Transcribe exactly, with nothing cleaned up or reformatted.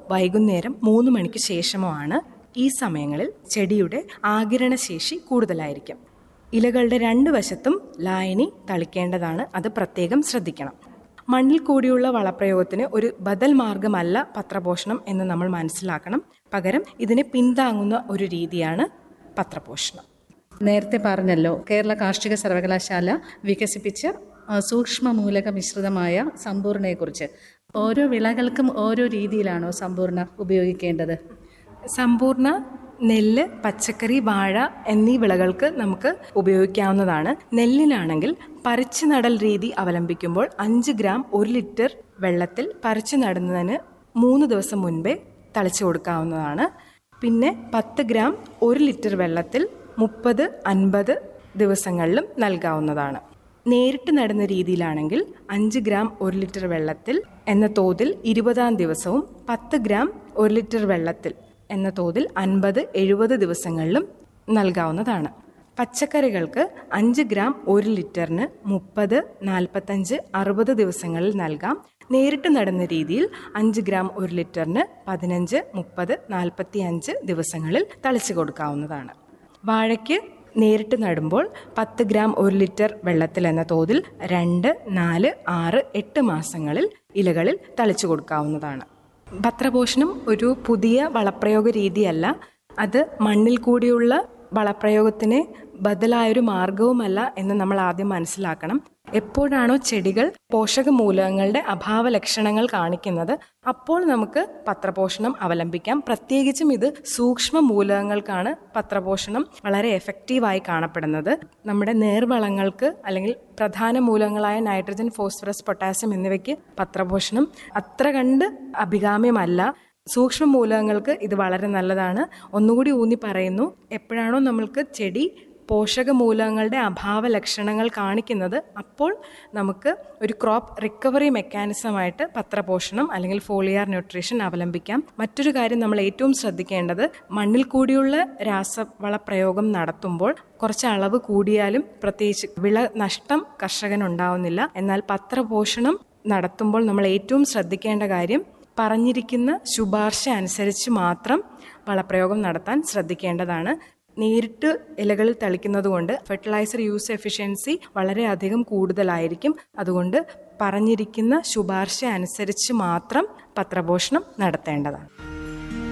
വൈകുന്നേരം മൂന്ന് മണിക്ക് ശേഷമോ ആണ്. ഈ സമയങ്ങളിൽ ചെടിയുടെ ആഗിരണശേഷി കൂടുതലായിരിക്കും. ഇലകളുടെ രണ്ട് വശത്തും ലായനി തളിക്കേണ്ടതാണ്. അത് പ്രത്യേകം ശ്രദ്ധിക്കണം. മണ്ണിൽ കൂടിയുള്ള വളപ്രയോഗത്തിന് ഒരു ബദൽ മാർഗമല്ല പത്രപോഷണം എന്ന് നമ്മൾ മനസ്സിലാക്കണം. പകരം ഇതിനെ പിന്താങ്ങുന്ന ഒരു രീതിയാണ് പത്രപോഷണം. നേരത്തെ പറഞ്ഞല്ലോ, കേരള കാർഷിക സർവകലാശാല വികസിപ്പിച്ച സൂക്ഷ്മ മൂലക മിശ്രിതമായ സമ്പൂർണ്ണയെക്കുറിച്ച്. ഓരോ വിളകൾക്കും ഓരോ രീതിയിലാണോ സമ്പൂർണ്ണ ഉപയോഗിക്കേണ്ടത്? സമ്പൂർണ്ണ നെല്ല്, പച്ചക്കറി, വാഴ എന്നീ വിളകൾക്ക് നമുക്ക് ഉപയോഗിക്കാവുന്നതാണ്. നെല്ലിനാണെങ്കിൽ പറിച്ചു നടൽ രീതി അവലംബിക്കുമ്പോൾ അഞ്ച് ഗ്രാം ഒരു ലിറ്റർ വെള്ളത്തിൽ പറിച്ചു നടുന്നതിന് മൂന്ന് ദിവസം മുൻപേ തളിച്ചു കൊടുക്കാവുന്നതാണ്. പിന്നെ പത്ത് ഗ്രാം ഒരു ലിറ്റർ വെള്ളത്തിൽ മുപ്പത് അൻപത് ദിവസങ്ങളിലും നൽകാവുന്നതാണ്. നേരിട്ട് നടുന്ന രീതിയിലാണെങ്കിൽ അഞ്ച് ഗ്രാം ഒരു ലിറ്റർ വെള്ളത്തിൽ എന്ന തോതിൽ ഇരുപതാം ദിവസവും പത്ത് ഗ്രാം ഒരു ലിറ്റർ വെള്ളത്തിൽ എന്ന തോതിൽ അൻപത് എഴുപത് ദിവസങ്ങളിലും നൽകാവുന്നതാണ്. പച്ചക്കറികൾക്ക് അഞ്ച് ഗ്രാം ഒരു ലിറ്ററിന് മുപ്പത് നാൽപ്പത്തഞ്ച് അറുപത് ദിവസങ്ങളിൽ നൽകാം. നേരിട്ട് നടുന്ന രീതിയിൽ അഞ്ച് ഗ്രാം ഒരു ലിറ്ററിന് പതിനഞ്ച് മുപ്പത് നാൽപ്പത്തി അഞ്ച് ദിവസങ്ങളിൽ തളിച്ചു കൊടുക്കാവുന്നതാണ്. വാഴയ്ക്ക് നേരിട്ട് നടുമ്പോൾ പത്ത് ഗ്രാം ഒരു ലിറ്റർ വെള്ളത്തിൽ എന്ന തോതിൽ രണ്ട് നാല് ആറ് എട്ട് മാസങ്ങളിൽ ഇലകളിൽ തളിച്ചു കൊടുക്കാവുന്നതാണ്. പത്രപോഷണം ഒരു പുതിയ വളപ്രയോഗ രീതിയല്ല. അത് മണ്ണിൽ കൂടിയുള്ള വളപ്രയോഗത്തിന് ബദലായൊരു മാർഗവുമല്ല എന്ന് നമ്മൾ ആദ്യം മനസ്സിലാക്കണം. എപ്പോഴാണോ ചെടികൾ പോഷകമൂലകങ്ങളുടെ അഭാവ ലക്ഷണങ്ങൾ കാണിക്കുന്നത് അപ്പോൾ നമുക്ക് പത്രപോഷണം അവലംബിക്കാം. പ്രത്യേകിച്ചും ഇത് സൂക്ഷ്മ മൂലകങ്ങൾക്കാണ് പത്രപോഷണം വളരെ എഫക്റ്റീവായി കാണപ്പെടുന്നത്. നമ്മുടെ നേർവളങ്ങൾക്ക് അല്ലെങ്കിൽ പ്രധാന മൂലകങ്ങളായ നൈട്രജൻ, ഫോസ്ഫറസ്, പൊട്ടാസ്യം എന്നിവയ്ക്ക് പത്രപോഷണം അത്ര കണ്ട് അഭികാമ്യമല്ല. സൂക്ഷ്മ മൂലകങ്ങൾക്ക് ഇത് വളരെ നല്ലതാണ്. ഒന്നുകൂടി ഊന്നി പറയുന്നു, എപ്പോഴാണോ നമ്മൾക്ക് ചെടി പോഷകമൂലകങ്ങളുടെ അഭാവ ലക്ഷണങ്ങൾ കാണിക്കുന്നത് അപ്പോൾ നമുക്ക് ഒരു ക്രോപ്പ് റിക്കവറി മെക്കാനിസമായിട്ട് പത്രപോഷണം അല്ലെങ്കിൽ ഫോളിയാർ ന്യൂട്രീഷൻ അവലംബിക്കാം. മറ്റൊരു കാര്യം നമ്മൾ ഏറ്റവും ശ്രദ്ധിക്കേണ്ടത്, മണ്ണിൽ കൂടിയുള്ള രാസവള പ്രയോഗം നടത്തുമ്പോൾ കുറച്ച് അളവ് കൂടിയാലും പ്രത്യേകിച്ച് വിള നഷ്ടം കർഷകനുണ്ടാവുന്നില്ല. എന്നാൽ പത്രപോഷണം നടത്തുമ്പോൾ നമ്മൾ ഏറ്റവും ശ്രദ്ധിക്കേണ്ട കാര്യം പറഞ്ഞിരിക്കുന്ന ശുപാർശ അനുസരിച്ച് മാത്രം വളപ്രയോഗം നടത്താൻ ശ്രദ്ധിക്കേണ്ടതാണ്. നേരിട്ട് ഇലകളിൽ തളിക്കുന്നത് കൊണ്ട് ഫെർട്ടിലൈസർ യൂസ് എഫിഷ്യൻസി വളരെയധികം കൂടുതലായിരിക്കും. അതുകൊണ്ട് പറഞ്ഞിരിക്കുന്ന ശുപാർശ അനുസരിച്ച് മാത്രം പത്രപോഷണം നടത്തേണ്ടതാണ്.